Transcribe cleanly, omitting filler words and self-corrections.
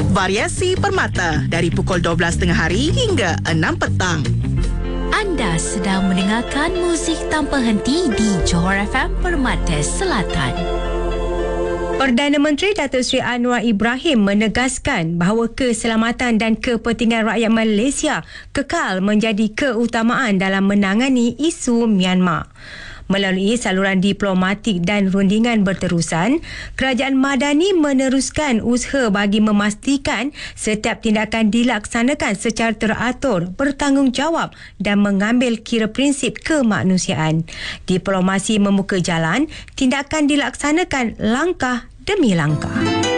Variasi Permata dari pukul 12 tengah hari hingga 6 petang. Anda sedang mendengarkan muzik tanpa henti di Johor FM Permata Selatan. Perdana Menteri Datuk Seri Anwar Ibrahim menegaskan bahawa keselamatan dan kepentingan rakyat Malaysia kekal menjadi keutamaan dalam menangani isu Myanmar. Melalui saluran diplomatik dan rundingan berterusan, Kerajaan Madani meneruskan usaha bagi memastikan setiap tindakan dilaksanakan secara teratur, bertanggungjawab dan mengambil kira prinsip kemanusiaan. Diplomasi membuka jalan, tindakan dilaksanakan langkah demi langkah.